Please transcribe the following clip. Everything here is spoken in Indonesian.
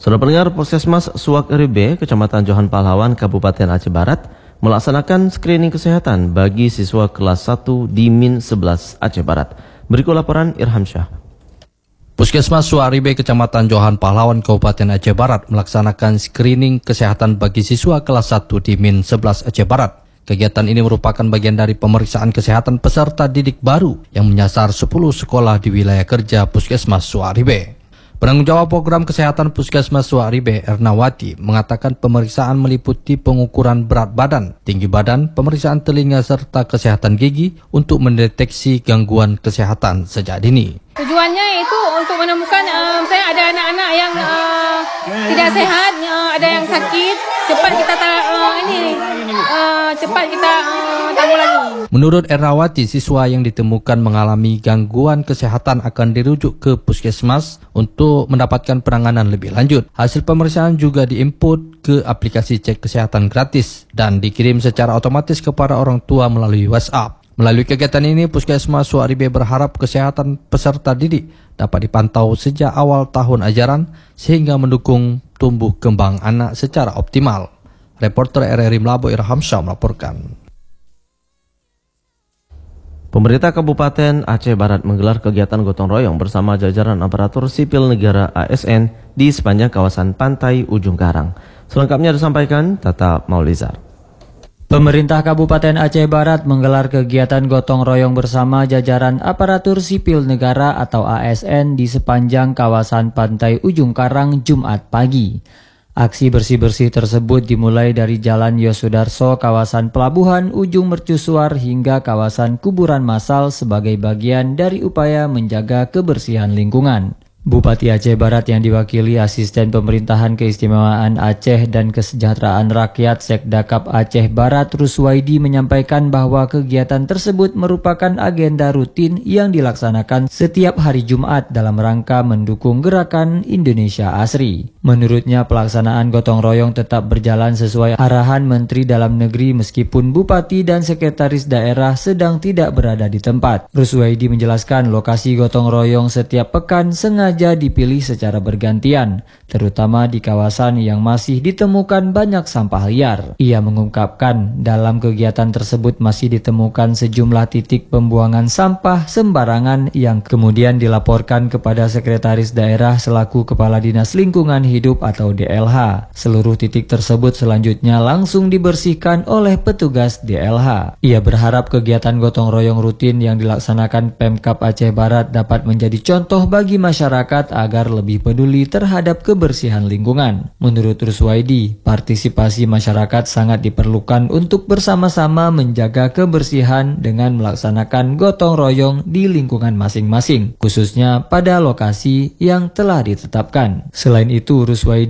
Saudara pendengar, Puskesmas Suak Ribe, Kecamatan Johan Pahlawan, Kabupaten Aceh Barat, melaksanakan screening kesehatan bagi siswa kelas 1 di Min 11 Aceh Barat. Berikut laporan Irham Syah. Puskesmas Suak Ribe, Kecamatan Johan Pahlawan, Kabupaten Aceh Barat melaksanakan screening kesehatan bagi siswa kelas 1 di Min 11 Aceh Barat. Kegiatan ini merupakan bagian dari pemeriksaan kesehatan peserta didik baru yang menyasar 10 sekolah di wilayah kerja Puskesmas Suak Ribe. Penanggung jawab program kesehatan Puskesmas Suak Ribe, Ernawati, mengatakan pemeriksaan meliputi pengukuran berat badan, tinggi badan, pemeriksaan telinga serta kesehatan gigi untuk mendeteksi gangguan kesehatan sejak dini. Tujuannya itu untuk menemukan misalnya ada anak-anak yang tidak sehat, ada yang sakit, cepat kita tanggung lagi. Menurut Ernawati, siswa yang ditemukan mengalami gangguan kesehatan akan dirujuk ke puskesmas untuk mendapatkan penanganan lebih lanjut. Hasil pemeriksaan juga diinput ke aplikasi cek kesehatan gratis dan dikirim secara otomatis kepada orang tua melalui WhatsApp. Melalui kegiatan ini, Puskesmas Suak Ribe berharap kesehatan peserta didik dapat dipantau sejak awal tahun ajaran sehingga mendukung tumbuh kembang anak secara optimal. Reporter RRI Mlabo Irham Syah melaporkan. Pemerintah Kabupaten Aceh Barat menggelar kegiatan gotong royong bersama jajaran aparatur sipil negara ASN di sepanjang kawasan pantai Ujung Karang. Selengkapnya disampaikan Tata Maulizar. Pemerintah Kabupaten Aceh Barat menggelar kegiatan gotong royong bersama jajaran aparatur sipil negara atau ASN di sepanjang kawasan pantai Ujung Karang Jumat pagi. Aksi bersih-bersih tersebut dimulai dari Jalan Yosudarso, kawasan Pelabuhan Ujung Mercusuar hingga kawasan kuburan massal sebagai bagian dari upaya menjaga kebersihan lingkungan. Bupati Aceh Barat yang diwakili Asisten Pemerintahan Keistimewaan Aceh dan Kesejahteraan Rakyat Sekdakap Aceh Barat Ruswaidi menyampaikan bahwa kegiatan tersebut merupakan agenda rutin yang dilaksanakan setiap hari Jumat dalam rangka mendukung gerakan Indonesia Asri. Menurutnya pelaksanaan gotong royong tetap berjalan sesuai arahan Menteri Dalam Negeri meskipun Bupati dan Sekretaris Daerah sedang tidak berada di tempat. Ruswaidi menjelaskan lokasi gotong royong setiap pekan sengaja dipilih secara bergantian, terutama di kawasan yang masih ditemukan banyak sampah liar. Ia mengungkapkan dalam kegiatan tersebut masih ditemukan sejumlah titik pembuangan sampah sembarangan yang kemudian dilaporkan kepada Sekretaris Daerah selaku Kepala Dinas Lingkungan Hidup atau DLH. Seluruh titik tersebut selanjutnya langsung dibersihkan oleh petugas DLH. Ia berharap kegiatan gotong royong rutin yang dilaksanakan Pemkab Aceh Barat dapat menjadi contoh bagi masyarakat agar lebih peduli terhadap kebersihan lingkungan. Menurut Ruswaidi, partisipasi masyarakat sangat diperlukan untuk bersama-sama menjaga kebersihan dengan melaksanakan gotong royong di lingkungan masing-masing, khususnya pada lokasi yang telah ditetapkan. Selain itu, Ruswaidi